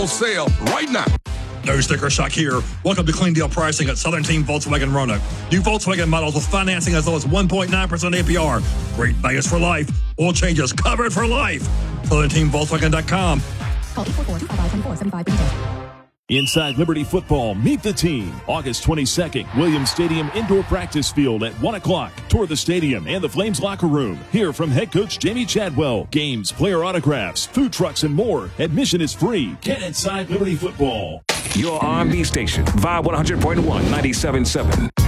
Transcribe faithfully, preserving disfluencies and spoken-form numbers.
Sale right now. No sticker shock here. Welcome to Clean Deal Pricing at Southern Team Volkswagen Roanoke. New Volkswagen models with financing as low as one point nine percent A P R. Great bias for life. Oil changes covered for life. Southern Team Volkswagen dot com. Call eight four four, two five five, two four seven five for details. Inside Liberty Football, meet the team. August twenty-second, Williams Stadium Indoor Practice Field at one o'clock. Tour the stadium and the Flames locker room. Hear from head coach Jamie Chadwell. Games, player autographs, food trucks, and more. Admission is free. Get inside Liberty Football. Your R and B station, Vibe one hundred point one, ninety-seven point seven.